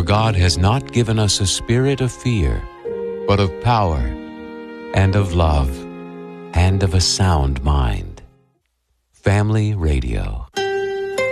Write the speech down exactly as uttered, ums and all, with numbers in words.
For God has not given us a spirit of fear, but of power, and of love, and of a sound mind. Family Radio.